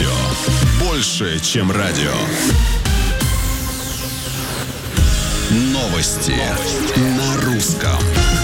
Радио. Больше, чем радио. Новости на русском.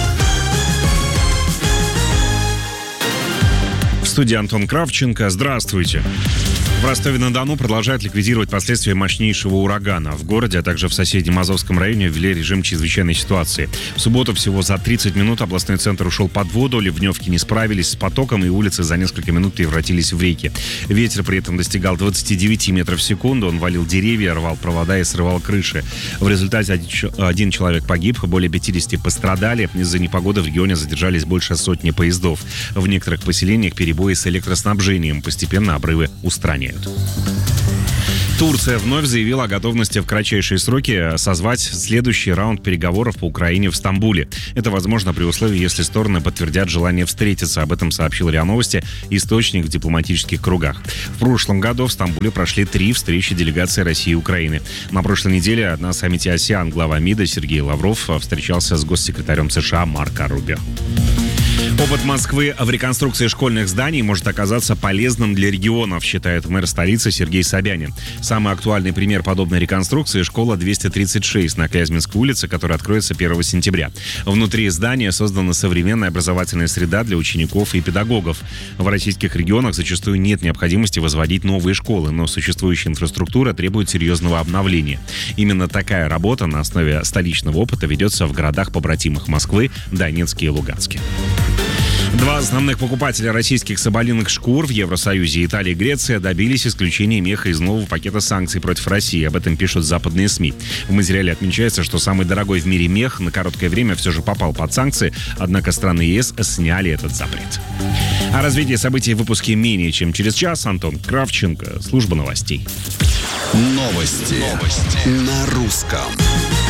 В студии Антон Кравченко. Здравствуйте. В Ростове-на-Дону продолжают ликвидировать последствия мощнейшего урагана. В городе, а также в соседнем Азовском районе ввели режим чрезвычайной ситуации. В субботу всего за 30 минут областной центр ушел под воду, ливневки не справились с потоком, и улицы за несколько минут превратились в реки. Ветер при этом достигал 29 метров в секунду, он валил деревья, рвал провода и срывал крыши. В результате один человек погиб, более 50 пострадали. Из-за непогоды в регионе задержались больше сотни поездов. В некоторых поселениях перебои с электроснабжением, постепенно обрывы устраняют. Турция вновь заявила о готовности в кратчайшие сроки созвать следующий раунд переговоров по Украине в Стамбуле. Это возможно при условии, если стороны подтвердят желание встретиться. Об этом сообщил РИА Новости источник в дипломатических кругах. В прошлом году в Стамбуле прошли 3 встречи делегаций России и Украины. На прошлой неделе на саммите АСЕАН глава МИДа Сергей Лавров встречался с госсекретарем США Марко Рубио. Опыт Москвы в реконструкции школьных зданий может оказаться полезным для регионов, считает мэр столицы Сергей Собянин. Самый актуальный пример подобной реконструкции – школа 236 на Клязьминской улице, которая откроется 1 сентября. Внутри здания создана современная образовательная среда для учеников и педагогов. В российских регионах зачастую нет необходимости возводить новые школы, но существующая инфраструктура требует серьезного обновления. Именно такая работа на основе столичного опыта ведется в городах-побратимах Москвы, Донецке и Луганске. 2 основных покупателя российских соболиных шкур в Евросоюзе, Италия и Греция, добились исключения меха из нового пакета санкций против России. Об этом пишут западные СМИ. В материале отмечается, что самый дорогой в мире мех на короткое время все же попал под санкции, однако страны ЕС сняли этот запрет. О развитии событий в выпуске менее чем через час. Антон Кравченко, служба новостей. Новости на русском.